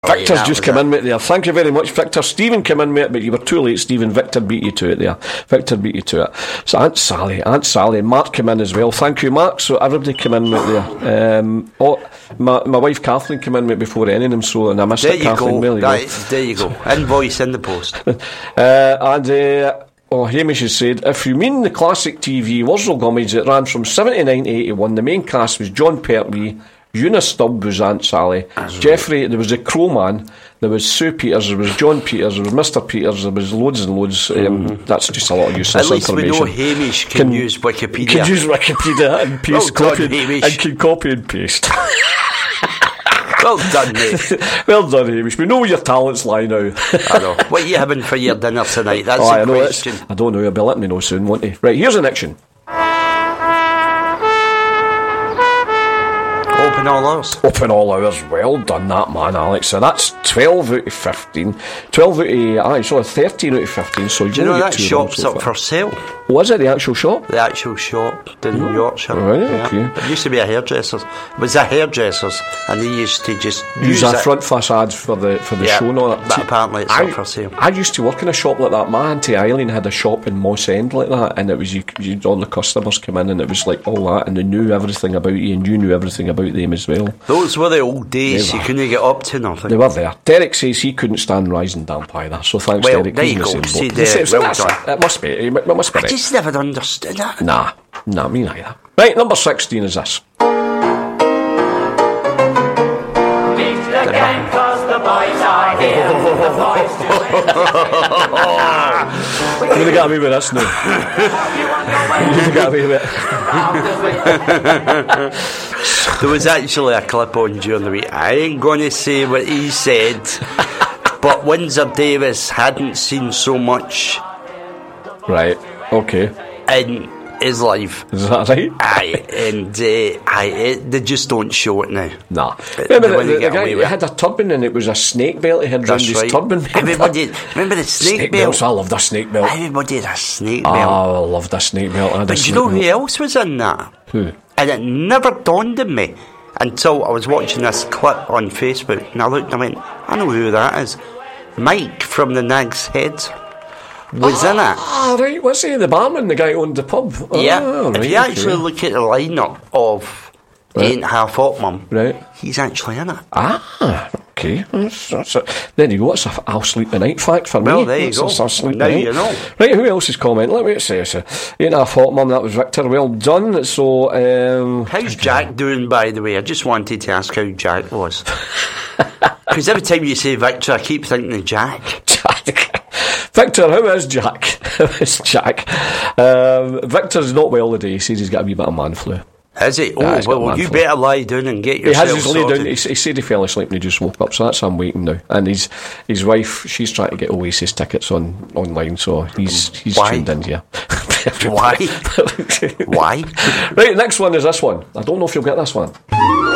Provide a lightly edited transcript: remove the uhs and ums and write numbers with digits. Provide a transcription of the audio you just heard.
Victor's just come in, mate, there. Thank you very much, Victor. Stephen came in, mate, but you were too late, Stephen. Victor beat you to it there. Victor beat you to it. So Aunt Sally, Mark came in as well. Thank you, Mark. So everybody came in, mate, there. My wife Kathleen came in, mate, before any of them, so, and I missed it, Kathleen. There you go. Invoice in the post. Hamish has said, if you mean the classic TV Wurzel Gummidge that ran from 79 to 81, the main cast was John Pertwee, Eunice Stubb was Aunt Sally, Geoffrey, there was the Crow Man, there was Sue Peters, there was John Peters, there was Mr. Peters, there was loads and loads. That's just a lot of useless information. At least we know Hamish can use Wikipedia. Can use Wikipedia and paste, can copy and paste. Well done, mate. Well done, Hamish. We know where your talents lie now. I know. What are you having for your dinner tonight? That's the question. I don't know. You'll be letting me know soon, won't you? Right, here's an action. Open all hours. Open all hours. Well done, that man, Alex. So that's 12 out of 15. 12 out of 13 out of 15. So do you know that shop's up for sale? Was it the actual shop? The actual shop in Yorkshire. Right, okay. It used to be a hairdresser's. It was a hairdresser's, and they used to just use our front facades for the show and all that. But apparently it's up for sale. I used to work in a shop like that. My Auntie Eileen had a shop in Moss End like that, and it was you all the customers come in, and it was like all that, and they knew everything about you, and you knew everything about them as well. Those were the old days. You couldn't get up to nothing. They were there. Derek says he couldn't stand Rising Damp either. So thanks, Derek. There you go. See, well done. It must be. It must be. I just never understood that. Nah, me neither. Right, number 16 is this. Meet the gang 'cause the boys are here. The boys do it. You've got away with this now. You've got away with it. There was actually a clip on during the week. I ain't going to say what he said, but Windsor Davis hadn't seen so much. Right, okay. In his life. Is that right? Aye, and they just don't show it now. Nah. Remember the guy had a turban and it was a snake belt he had round his turban. Everybody, remember the snake belt? Belts, I loved a snake belt. Everybody had a snake belt. Oh, I loved a snake belt. But you know who else was in that? Who? And it never dawned on me until I was watching this clip on Facebook, and I looked and I went, I know who that is. Mike from the Nag's Head was in it. Ah, right, was he? The barman, the guy who owned the pub? Yeah, right, if you actually look at the lineup of Ain't Half Hot Mum, right, he's actually in it. Ah, okay. There you go, that's a I'll sleep the night fact for me. Well, there you go. Now you know. Right, who else is commenting? Let me say so. Ain't Half Hot Mum, that was Victor. Well done. So, how's Jack doing, by the way? I just wanted to ask how Jack was. Because every time you say Victor, I keep thinking of Jack. Victor, how is Jack? How is Jack? Victor's not well today. He says he's got a wee bit of man flu. Is he? Oh, well, you better lie down and get yourself sorted. He has laid down. He said he fell asleep and he just woke up, so that's why I'm waiting now. And his wife, she's trying to get Oasis tickets online, so he's tuned in here. Why? Why? Right, next one is this one. I don't know if you'll get this one.